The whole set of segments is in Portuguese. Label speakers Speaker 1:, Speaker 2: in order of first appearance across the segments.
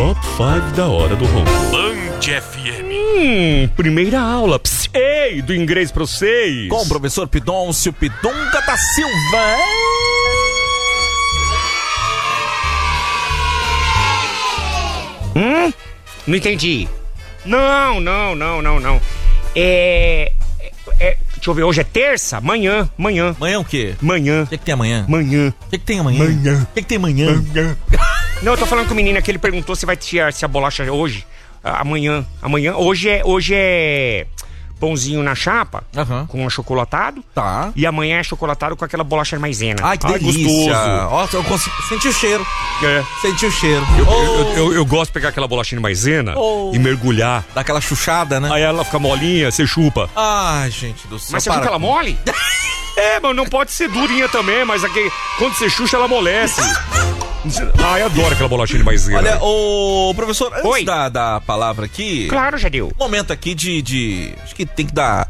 Speaker 1: Top 5 da hora do ronco.
Speaker 2: Band FM.
Speaker 1: Primeira aula. Ei, do inglês pra vocês.
Speaker 3: Com o professor Pidoncio Pidonca da Silva.
Speaker 4: Não entendi. Não. Deixa eu ver, hoje é terça? Amanhã.
Speaker 3: Amanhã o quê?
Speaker 4: Manhã.
Speaker 3: O que tem amanhã?
Speaker 4: Manhã.
Speaker 3: O que tem amanhã?
Speaker 4: Manhã.
Speaker 3: O que tem amanhã?
Speaker 4: Não, eu tô falando com o menino que ele perguntou se vai tirar se a bolacha hoje. Amanhã. Hoje é pãozinho na chapa, com achocolatado.
Speaker 3: Tá.
Speaker 4: E amanhã é chocolatado com aquela bolacha maisena.
Speaker 3: Ai, que delícia.
Speaker 4: Gostoso.
Speaker 3: Nossa, eu consigo sentir o cheiro. Senti o cheiro.
Speaker 1: Eu gosto de pegar aquela bolachinha maisena e mergulhar.
Speaker 3: Dá aquela chuchada, né?
Speaker 1: Aí ela fica molinha, você chupa.
Speaker 3: Ai, gente do céu.
Speaker 4: Mas você viu que ela mole?
Speaker 1: Mas não pode ser durinha também, mas aqui, quando você chucha, ela amolece. Eu adoro aquela bolachinha de maisena.
Speaker 3: Olha, o professor, antes
Speaker 4: Oi.
Speaker 3: da palavra aqui...
Speaker 4: Claro, já deu.
Speaker 3: Momento aqui de acho que tem que dar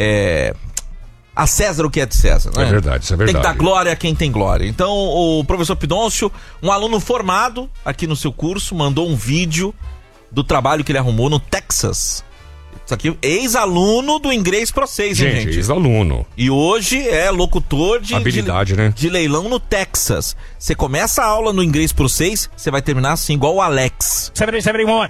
Speaker 3: a César o que é de César, né?
Speaker 1: É verdade, isso é verdade.
Speaker 3: Tem que dar glória a quem tem glória. Então, o professor Pidoncio, um aluno formado aqui no seu curso, mandou um vídeo do trabalho que ele arrumou no Texas. Isso aqui, ex-aluno do Inglês Pro 6, hein, gente?
Speaker 1: Ex-aluno.
Speaker 3: E hoje é locutor
Speaker 1: Habilidade, né?
Speaker 3: de leilão no Texas. Você começa a aula no Inglês Pro 6, você vai terminar assim, igual o Alex.
Speaker 5: 71.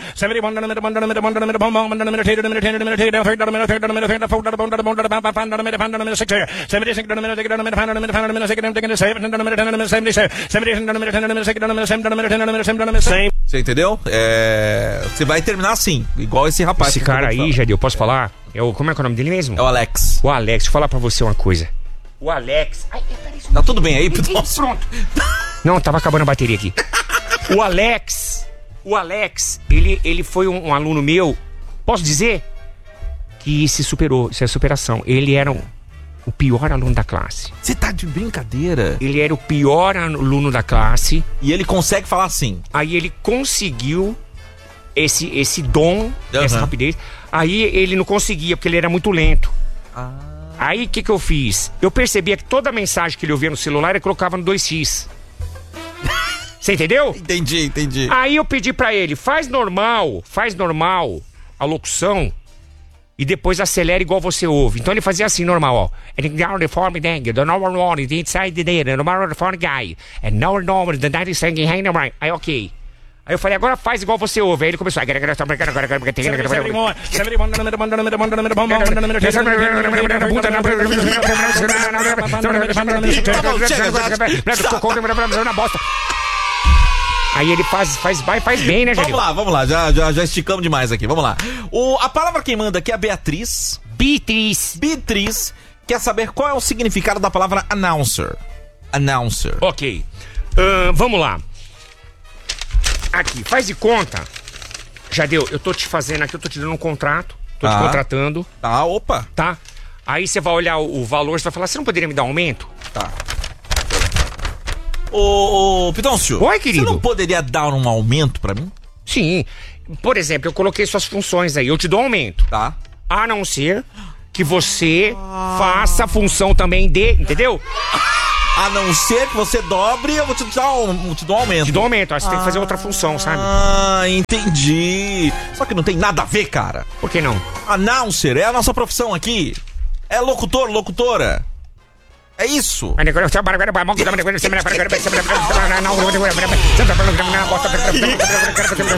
Speaker 3: Você entendeu? Você vai terminar assim, igual esse rapaz.
Speaker 4: Esse
Speaker 3: que
Speaker 4: cara
Speaker 3: eu
Speaker 4: aí,
Speaker 3: falo.
Speaker 4: Jadil, posso falar? Como é que é o nome dele mesmo?
Speaker 3: É o Alex.
Speaker 4: O Alex, deixa eu falar pra você uma coisa. O Alex...
Speaker 3: Tá tudo bem aí, Pidoncio?
Speaker 4: Pronto. Não, tava acabando a bateria aqui. O Alex, ele foi um aluno meu, posso dizer? Que se superou, isso é superação. Ele era o pior aluno da classe.
Speaker 3: Você tá de brincadeira?
Speaker 4: Ele era o pior aluno da classe.
Speaker 3: E ele consegue falar assim.
Speaker 4: Aí ele conseguiu esse dom, essa rapidez. Aí ele não conseguia, porque ele era muito lento. Aí o que eu fiz? Eu percebia que toda mensagem que ele ouvia no celular ele colocava no 2x. Você entendeu?
Speaker 3: Entendi.
Speaker 4: Aí eu pedi pra ele, faz normal a locução e depois acelera igual você ouve. Então ele fazia assim, normal, ó. Aí ok. Aí eu falei, agora faz igual você ouve. Aí ele começou. Aí ele faz bem, né, gente?
Speaker 3: Vamos lá, já esticamos demais aqui, vamos lá. A palavra quem manda aqui é a Beatriz. Beatriz quer saber qual é o significado da palavra announcer.
Speaker 4: Ok. Vamos lá. Aqui, faz de conta. Já deu, eu tô te fazendo aqui, eu tô te dando um contrato. Tô te contratando.
Speaker 3: Tá, opa.
Speaker 4: Tá? Aí você vai olhar o valor, você vai falar, você não poderia me dar um aumento?
Speaker 3: Tá. Ô, Pidoncio.
Speaker 4: Oi, querido.
Speaker 3: Você não poderia dar um aumento pra mim?
Speaker 4: Sim. Por exemplo, eu coloquei suas funções aí, eu te dou um aumento.
Speaker 3: Tá.
Speaker 4: A não ser que você faça a função também de, entendeu?
Speaker 3: A não ser que você dobre, eu vou te dar um aumento.
Speaker 4: Te dou um aumento, aí você tem que fazer outra função, sabe?
Speaker 3: Entendi. Só que não tem nada a ver, cara.
Speaker 4: Por que não?
Speaker 3: Announcer é a nossa profissão aqui. É locutor, locutora. É isso.